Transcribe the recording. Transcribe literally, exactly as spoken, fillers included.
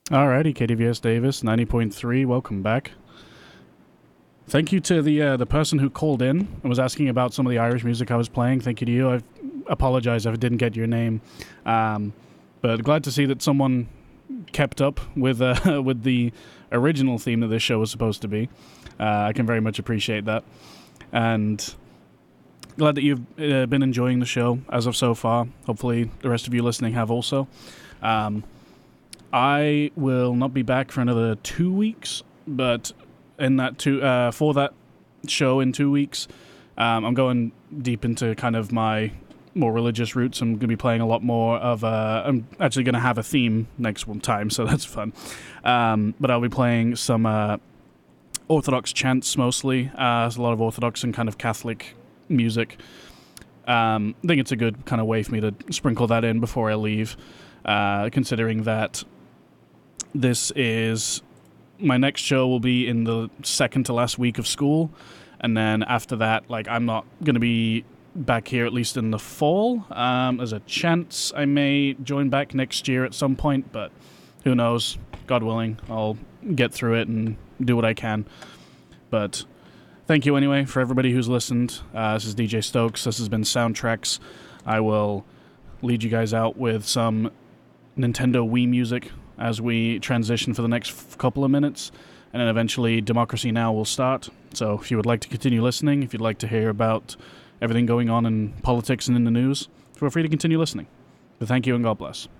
Alrighty, K D V S Davis, ninety point three, welcome back. Thank you to the uh, the person who called in and was asking about some of the Irish music I was playing. Thank you to you. I apologize if I didn't get your name. Um, but glad to see that someone kept up with uh, with the original theme that this show was supposed to be. Uh, I can very much appreciate that. And glad that you've uh, been enjoying the show as of so far. Hopefully the rest of you listening have also. Um, I will not be back for another two weeks, but in that two uh, for that show in two weeks, um, I'm going deep into kind of my more religious roots. I'm going to be playing a lot more of. Uh, I'm actually going to have a theme next one time, so that's fun. Um, but I'll be playing some uh, Orthodox chants mostly. Uh, there's a lot of Orthodox and kind of Catholic music. Um, I think it's a good kind of way for me to sprinkle that in before I leave, uh, considering that this is my next show will be in the second to last week of school, and then after that, like, I'm not going to be back here at least in the fall. Um, there's a chance I may join back next year at some point, but who knows? God willing, I'll get through it and do what I can. But thank you anyway for everybody who's listened. Uh, this is D J Stokes. This has been Soundtracks. I will lead you guys out with some Nintendo Wii music as we transition for the next f- couple of minutes, and then eventually Democracy Now! Will start. So if you would like to continue listening, if you'd like to hear about everything going on in politics and in the news, feel free to continue listening. But thank you and God bless.